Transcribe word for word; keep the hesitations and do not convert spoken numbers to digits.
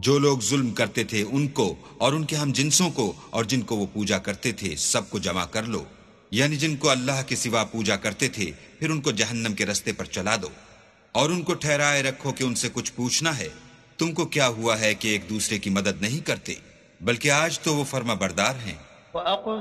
जो लोग जुल्म करते थे उनको और उनके हम जिन्सों को और जिनको वो पूजा करते थे सबको जमा कर लो, यानी जिनको अल्लाह के सिवा पूजा करते थे, फिर उनको जहन्नम के रास्ते पर चला दो और उनको ठहराए रखो कि उनसे कुछ पूछना है। तुमको क्या हुआ है कि एक दूसरे की मदद नहीं करते, बल्कि आज तो वो फर्मा बरदार हैं।